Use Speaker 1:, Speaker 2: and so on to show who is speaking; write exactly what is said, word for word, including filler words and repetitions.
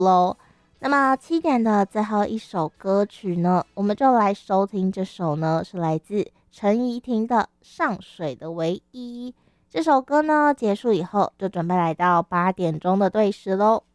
Speaker 1: 喽。那么七点的最后一首歌曲呢，我们就来收听这首呢，是来自陈怡婷的《上水的唯一》。这首歌呢结束以后，就准备来到八点钟的对时喽。